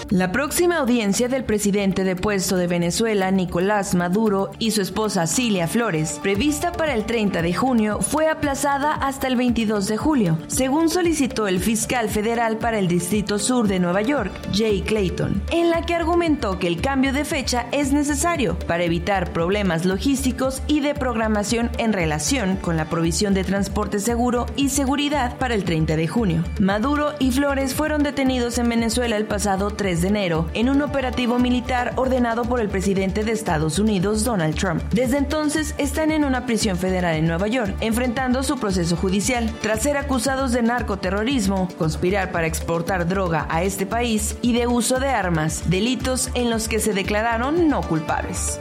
La próxima audiencia del presidente depuesto de Venezuela, Nicolás Maduro, y su esposa Cilia Flores, prevista para el 30 de junio, fue aplazada hasta el 22 de julio, según solicitó el fiscal federal para el Distrito Sur de Nueva York, Jay Clayton, en la que argumentó que el cambio de fecha es necesario para evitar problemas logísticos y de programación en relación con la provisión de transporte seguro y seguridad para el 30 de junio. Maduro y Flores fueron detenidos en Venezuela el pasado 3 de enero en un operativo militar ordenado por el presidente de Estados Unidos, Donald Trump. Desde entonces están en una prisión federal en Nueva York, enfrentando su proceso judicial, tras ser acusados de narcoterrorismo, conspirar para exportar droga a este país y de uso de armas, delitos en los que se declararon no culpables.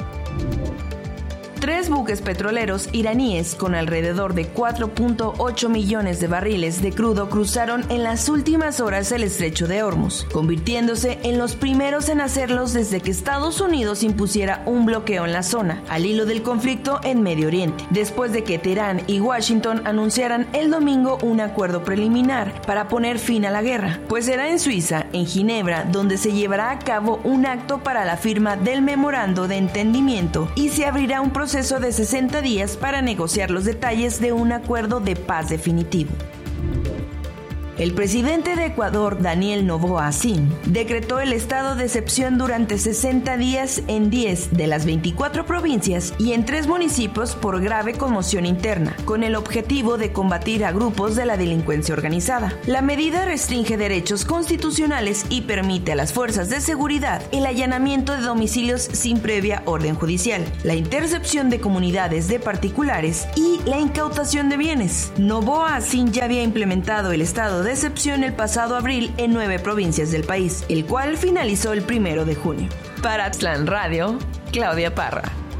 3 buques petroleros iraníes con alrededor de 4.8 millones de barriles de crudo cruzaron en las últimas horas el estrecho de Hormuz, convirtiéndose en los primeros en hacerlos desde que Estados Unidos impusiera un bloqueo en la zona, al hilo del conflicto en Medio Oriente, después de que Teherán y Washington anunciaran el domingo un acuerdo preliminar para poner fin a la guerra, pues será en Suiza, en Ginebra, donde se llevará a cabo un acto para la firma del memorando de entendimiento y se abrirá un proceso de 60 días para negociar los detalles de un acuerdo de paz definitivo. El presidente de Ecuador, Daniel Noboa Sin, decretó el estado de excepción durante 60 días en 10 de las 24 provincias y en 3 municipios por grave conmoción interna, con el objetivo de combatir a grupos de la delincuencia organizada. La medida restringe derechos constitucionales y permite a las fuerzas de seguridad el allanamiento de domicilios sin previa orden judicial, la intercepción de comunidades de particulares y la incautación de bienes. Noboa Sin ya había implementado el estado de excepción el pasado abril en 9 provincias del país, el cual finalizó el 1 de junio. Para Aztlán Radio, Claudia Parra.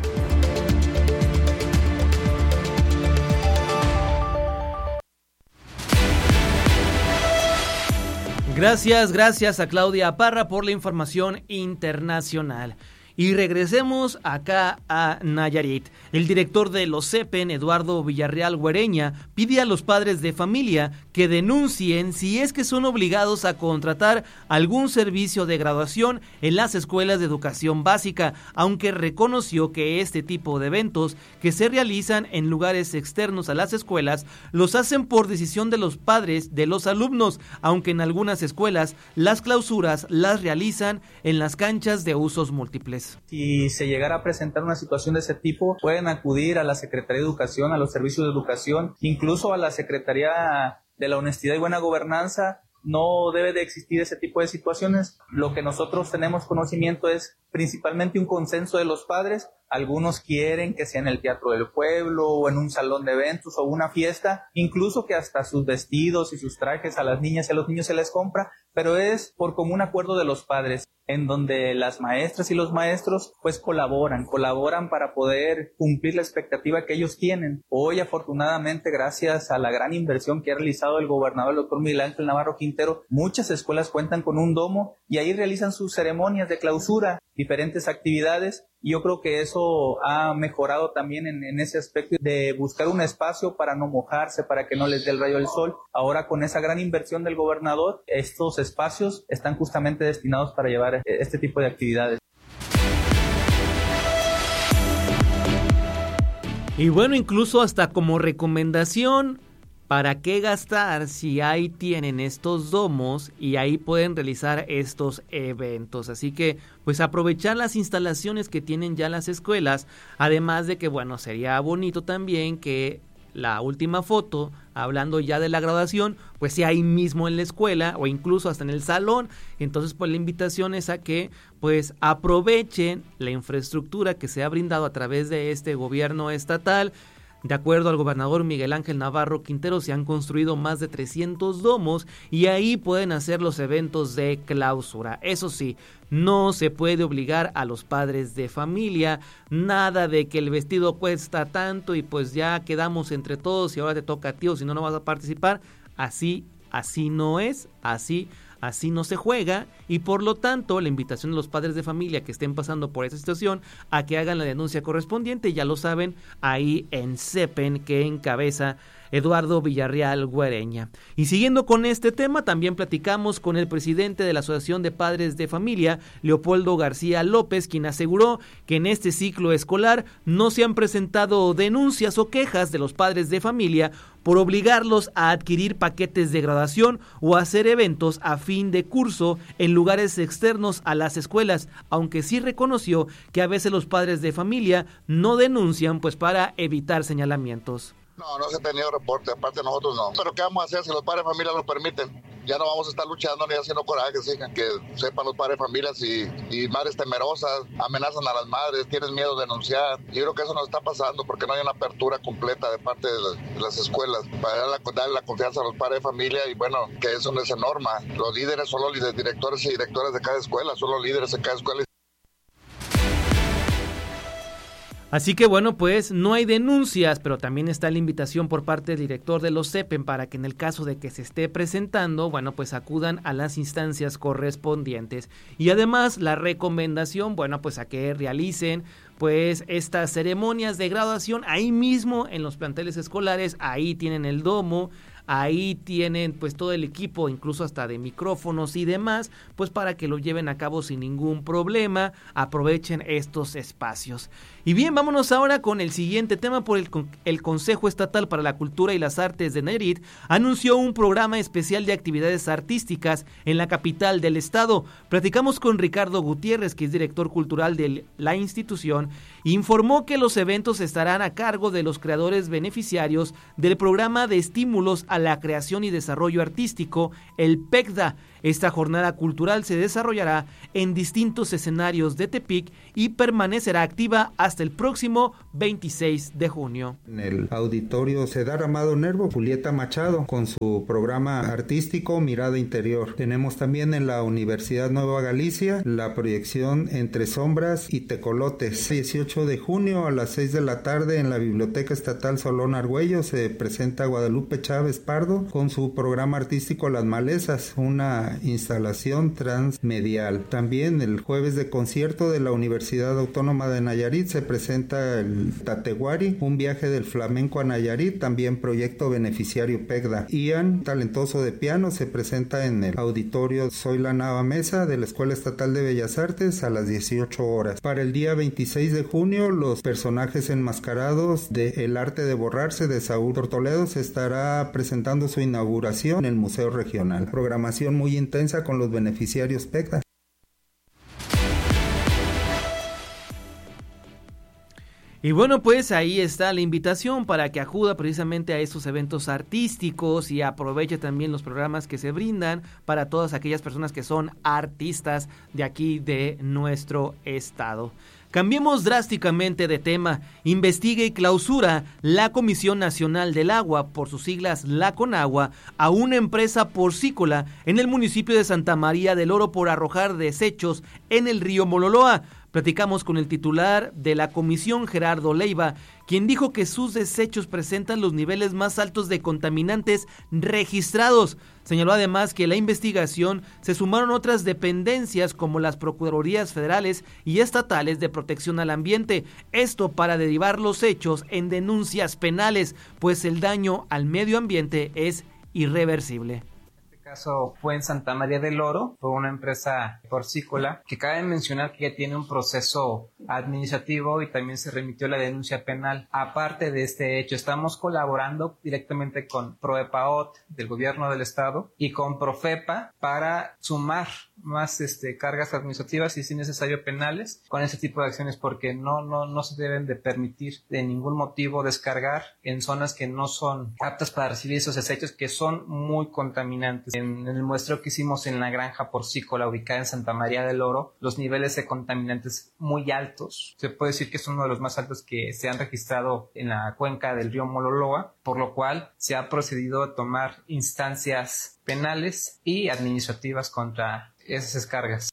Gracias a Claudia Parra por la información internacional. Y regresemos acá a Nayarit. El director de los CEPEN, Eduardo Villarreal Güereña, pide a los padres de familia que denuncien si es que son obligados a contratar algún servicio de graduación en las escuelas de educación básica, aunque reconoció que este tipo de eventos que se realizan en lugares externos a las escuelas los hacen por decisión de los padres de los alumnos, aunque en algunas escuelas las clausuras las realizan en las canchas de usos múltiples. Si se llegara a presentar una situación de ese tipo, pueden acudir a la Secretaría de Educación, a los servicios de educación, incluso a la Secretaría de la Honestidad y Buena Gobernanza. No debe de existir ese tipo de situaciones. Lo que nosotros tenemos conocimiento es principalmente un consenso de los padres. Algunos quieren que sea en el Teatro del Pueblo o en un salón de eventos o una fiesta, incluso que hasta sus vestidos y sus trajes a las niñas y a los niños se les compra, pero es por común acuerdo de los padres, en donde las maestras y los maestros pues colaboran para poder cumplir la expectativa que ellos tienen. Hoy, afortunadamente, gracias a la gran inversión que ha realizado el gobernador, el doctor Miguel Ángel Navarro Quintero, muchas escuelas cuentan con un domo y ahí realizan sus ceremonias de clausura, diferentes actividades, y yo creo que eso ha mejorado también en ese aspecto de buscar un espacio para no mojarse, para que no les dé el rayo del sol. Ahora, con esa gran inversión del gobernador, estos espacios están justamente destinados para llevar este tipo de actividades. Y bueno, incluso hasta como recomendación, ¿para qué gastar si ahí tienen estos domos y ahí pueden realizar estos eventos? Así que, pues aprovechar las instalaciones que tienen ya las escuelas, además de que, bueno, sería bonito también que la última foto, hablando ya de la graduación, pues sea ahí mismo en la escuela o incluso hasta en el salón. Entonces, pues la invitación es a que pues aprovechen la infraestructura que se ha brindado a través de este gobierno estatal. De acuerdo al gobernador Miguel Ángel Navarro Quintero, se han construido más de 300 domos y ahí pueden hacer los eventos de clausura. Eso sí, no se puede obligar a los padres de familia, nada de que el vestido cuesta tanto y pues ya quedamos entre todos y ahora te toca a ti o si no, no vas a participar. Así no es, así no se juega, y por lo tanto la invitación a los padres de familia que estén pasando por esa situación a que hagan la denuncia correspondiente, ya lo saben, ahí en CEPEN, que encabeza Eduardo Villarreal Güereña. Y siguiendo con este tema, también platicamos con el presidente de la Asociación de Padres de Familia, Leopoldo García López, quien aseguró que en este ciclo escolar no se han presentado denuncias o quejas de los padres de familia por obligarlos a adquirir paquetes de graduación o hacer eventos a fin de curso en lugares externos a las escuelas, aunque sí reconoció que a veces los padres de familia no denuncian pues para evitar señalamientos. No se ha tenido reporte, aparte nosotros no. Pero ¿qué vamos a hacer si los padres de familia lo permiten? Ya no vamos a estar luchando ni haciendo corajes, que sepan los padres de familias y madres temerosas, amenazan a las madres, tienen miedo de denunciar. Yo creo que eso nos está pasando porque no hay una apertura completa de parte de las escuelas para darle la confianza a los padres de familia y bueno, que eso no es norma. Los líderes son los directores y directoras de cada escuela, son los líderes de cada escuela. Así que bueno, pues no hay denuncias, pero también está la invitación por parte del director de los CEPEN para que en el caso de que se esté presentando, bueno, pues acudan a las instancias correspondientes. Y además la recomendación, bueno, pues a que realicen pues estas ceremonias de graduación ahí mismo en los planteles escolares, ahí tienen el domo, ahí tienen pues todo el equipo, incluso hasta de micrófonos y demás, pues para que lo lleven a cabo sin ningún problema, aprovechen estos espacios. Y bien, vámonos ahora con el siguiente tema. Por el Consejo Estatal para la Cultura y las Artes de Nayarit anunció un programa especial de actividades artísticas en la capital del estado. Platicamos con Ricardo Gutiérrez, que es director cultural de la institución, informó que los eventos estarán a cargo de los creadores beneficiarios del programa de estímulos a la creación y desarrollo artístico, el PECDA. Esta jornada cultural se desarrollará en distintos escenarios de Tepic y permanecerá activa hasta el próximo 26 de junio. En el auditorio Cedar Amado Nervo, Julieta Machado, con su programa artístico Mirada Interior. Tenemos también en la Universidad Nueva Galicia la proyección Entre Sombras y Tecolotes. 18 de junio a las 6 de la tarde en la Biblioteca Estatal Solón Argüello se presenta Guadalupe Chávez Pardo con su programa artístico Las Malezas, una instalación transmedial. También el jueves de concierto de la Universidad Autónoma de Nayarit se presenta el Tateguari, un viaje del flamenco a Nayarit, también proyecto beneficiario PECDA. Ian, talentoso de piano, se presenta en el auditorio Soy la Nava Mesa de la Escuela Estatal de Bellas Artes a las 18 horas. Para el día 26 de junio, los personajes enmascarados de El Arte de Borrarse de Saúl Tortoledo se estará presentando su inauguración en el Museo Regional. Programación muy intensa con los beneficiarios PECDA. Y bueno, pues ahí está la invitación para que acuda precisamente a estos eventos artísticos y aproveche también los programas que se brindan para todas aquellas personas que son artistas de aquí de nuestro estado. Cambiemos drásticamente de tema. Investiga y clausura la Comisión Nacional del Agua, por sus siglas la CONAGUA, a una empresa porcícola en el municipio de Santa María del Oro por arrojar desechos en el río Mololoa. Platicamos con el titular de la comisión, Gerardo Leiva, quien dijo que sus desechos presentan los niveles más altos de contaminantes registrados. Señaló además que a la investigación se sumaron otras dependencias como las Procuradurías Federales y Estatales de Protección al Ambiente. Esto para derivar los hechos en denuncias penales, pues el daño al medio ambiente es irreversible. Caso fue en Santa María del Oro, fue una empresa porcícola que cabe mencionar que ya tiene un proceso administrativo y también se remitió la denuncia penal. Aparte de este hecho, estamos colaborando directamente con ProEPAOT del gobierno del estado y con Profepa para sumar más cargas administrativas y si necesario penales con este tipo de acciones, porque no se deben de permitir de ningún motivo descargar en zonas que no son aptas para recibir esos desechos que son muy contaminantes. En el muestreo que hicimos en la granja porcícola ubicada en Santa María del Oro, los niveles de contaminantes muy altos, se puede decir que es uno de los más altos que se han registrado en la cuenca del río Mololoa, por lo cual se ha procedido a tomar instancias penales y administrativas contra esas descargas.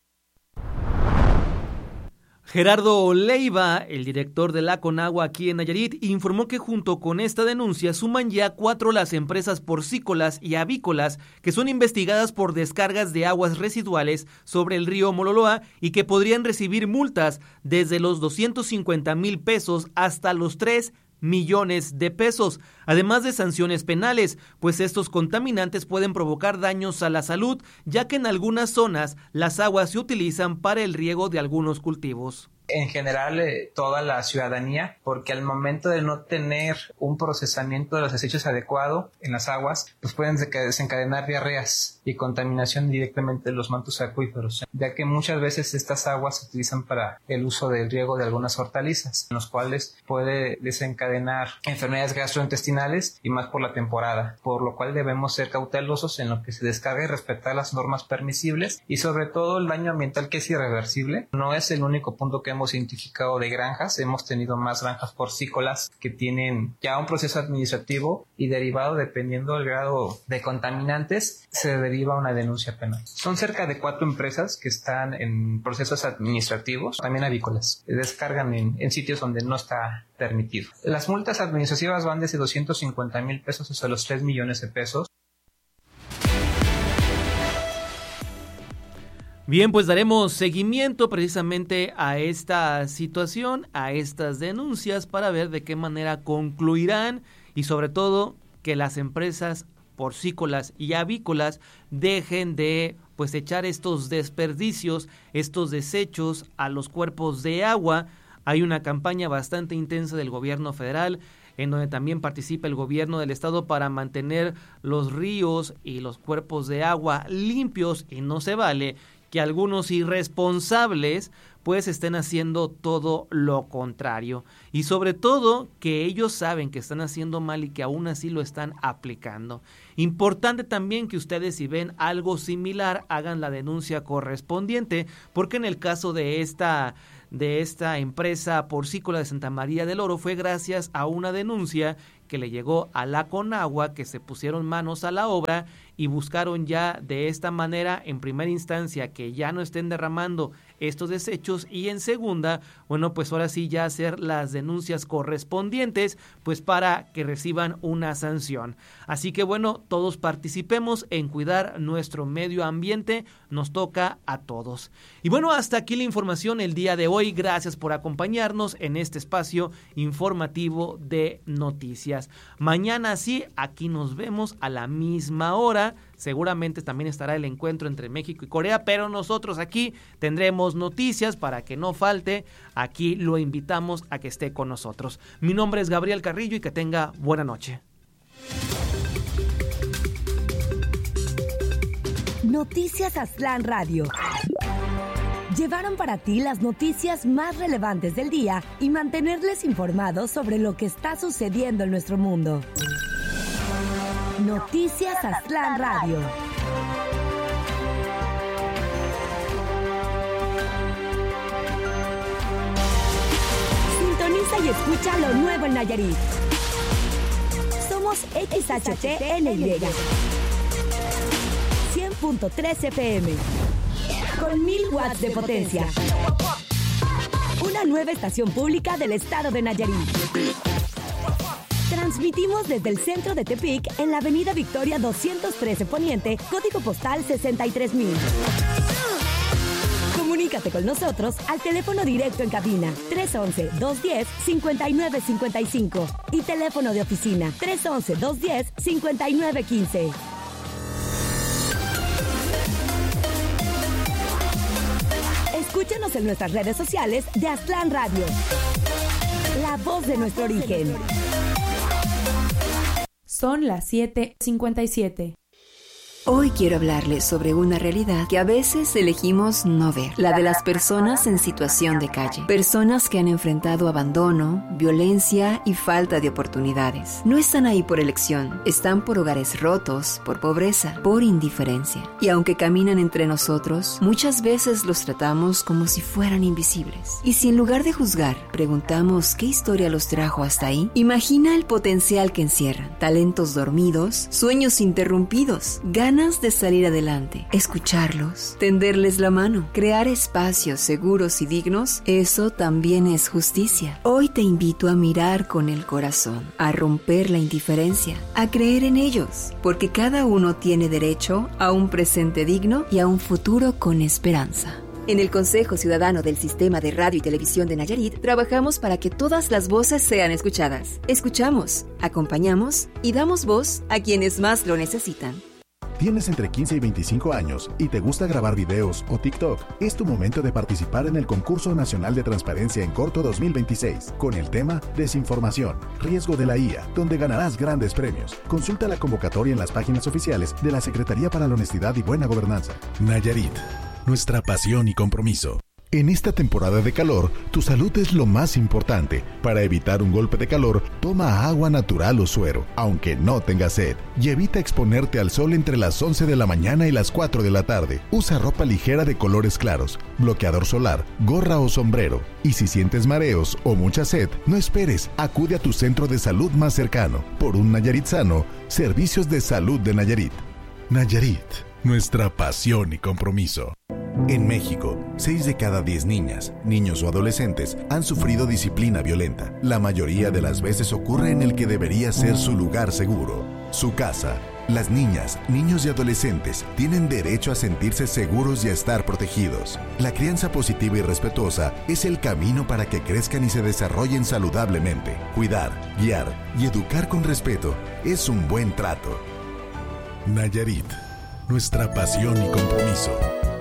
Gerardo Leiva, el director de la CONAGUA aquí en Nayarit, informó que junto con esta denuncia suman ya 4 las empresas porcícolas y avícolas que son investigadas por descargas de aguas residuales sobre el río Mololoa y que podrían recibir multas desde los 250,000 pesos hasta los 3 millones de pesos, además de sanciones penales, pues estos contaminantes pueden provocar daños a la salud, ya que en algunas zonas las aguas se utilizan para el riego de algunos cultivos. En general, toda la ciudadanía, porque al momento de no tener un procesamiento de los desechos adecuado en las aguas, pues pueden desencadenar diarreas y contaminación directamente de los mantos acuíferos, ya que muchas veces estas aguas se utilizan para el uso del riego de algunas hortalizas, en los cuales puede desencadenar enfermedades gastrointestinales y más por la temporada, por lo cual debemos ser cautelosos en lo que se descarga y respetar las normas permisibles, y sobre todo el daño ambiental, que es irreversible. No es el único punto que hemos identificado de granjas. Hemos tenido más granjas porcícolas que tienen ya un proceso administrativo, y derivado, dependiendo del grado de contaminantes, se deriva una denuncia penal. Son cerca de 4 empresas que están en procesos administrativos, también avícolas, que descargan en sitios donde no está permitido. Las multas administrativas van desde 250,000 pesos hasta los 3 millones de pesos. Bien, pues daremos seguimiento precisamente a esta situación, a estas denuncias, para ver de qué manera concluirán, y sobre todo que las empresas porcícolas y avícolas dejen de echar estos desperdicios, estos desechos a los cuerpos de agua. Hay una campaña bastante intensa del gobierno federal, en donde también participa el gobierno del estado, para mantener los ríos y los cuerpos de agua limpios, y no se vale que algunos irresponsables estén haciendo todo lo contrario, y sobre todo que ellos saben que están haciendo mal y que aún así lo están aplicando. Importante también que ustedes, si ven algo similar, hagan la denuncia correspondiente, porque en el caso de esta empresa porcícola de Santa María del Oro fue gracias a una denuncia que le llegó a la Conagua, que se pusieron manos a la obra y buscaron ya de esta manera, en primera instancia, que ya no estén derramando estos desechos, y en segunda, ahora sí ya hacer las denuncias correspondientes, para que reciban una sanción. Así que todos participemos en cuidar nuestro medio ambiente, nos toca a todos. Y hasta aquí la información el día de hoy. Gracias por acompañarnos en este espacio informativo de noticias. Mañana sí, aquí nos vemos a la misma hora. Seguramente también estará el encuentro entre México y Corea, pero nosotros aquí tendremos noticias para que no falte. Aquí lo invitamos a que esté con nosotros. Mi nombre es Gabriel Carrillo, y que tenga buena noche. Noticias Aztlán Radio. Llevaron para ti las noticias más relevantes del día y mantenerles informados sobre lo que está sucediendo en nuestro mundo. Noticias Aztlán Radio. Sintoniza y escucha lo nuevo en Nayarit. Somos XHTNY 100.3 FM con 1000 watts de potencia. Una nueva estación pública del estado de Nayarit. Transmitimos desde el centro de Tepic, en la avenida Victoria 213 Poniente, código postal 63,000. Comunícate con nosotros al teléfono directo en cabina 311-210-5955 y teléfono de oficina 311-210-5915. Escúchanos en nuestras redes sociales de Aztlán Radio. La voz de nuestro origen. Son las 7:57. Hoy quiero hablarles sobre una realidad que a veces elegimos no ver, la de las personas en situación de calle. Personas que han enfrentado abandono, violencia y falta de oportunidades. No están ahí por elección, están por hogares rotos, por pobreza, por indiferencia. Y aunque caminan entre nosotros, muchas veces los tratamos como si fueran invisibles. Y si en lugar de juzgar, preguntamos qué historia los trajo hasta ahí, imagina el potencial que encierran. Talentos dormidos, sueños interrumpidos, ganas de salir adelante, escucharlos, tenderles la mano, crear espacios seguros y dignos, eso también es justicia. Hoy te invito a mirar con el corazón, a romper la indiferencia, a creer en ellos, porque cada uno tiene derecho a un presente digno y a un futuro con esperanza. En el Consejo Ciudadano del Sistema de Radio y Televisión de Nayarit trabajamos para que todas las voces sean escuchadas. Escuchamos, acompañamos y damos voz a quienes más lo necesitan. ¿Tienes entre 15 y 25 años y te gusta grabar videos o TikTok? Es tu momento de participar en el Concurso Nacional de Transparencia en Corto 2026 con el tema Desinformación, riesgo de la IA, donde ganarás grandes premios. Consulta la convocatoria en las páginas oficiales de la Secretaría para la Honestidad y Buena Gobernanza. Nayarit, nuestra pasión y compromiso. En esta temporada de calor, tu salud es lo más importante. Para evitar un golpe de calor, toma agua natural o suero, aunque no tengas sed. Y evita exponerte al sol entre las 11 de la mañana y las 4 de la tarde. Usa ropa ligera de colores claros, bloqueador solar, gorra o sombrero. Y si sientes mareos o mucha sed, no esperes, acude a tu centro de salud más cercano. Por un Nayarit sano, Servicios de Salud de Nayarit. Nayarit, nuestra pasión y compromiso. En México, 6 de cada 10 niñas, niños o adolescentes han sufrido disciplina violenta. La mayoría de las veces ocurre en el que debería ser su lugar seguro, su casa. Las niñas, niños y adolescentes tienen derecho a sentirse seguros y a estar protegidos. La crianza positiva y respetuosa es el camino para que crezcan y se desarrollen saludablemente. Cuidar, guiar y educar con respeto es un buen trato. Nayarit, nuestra pasión y compromiso.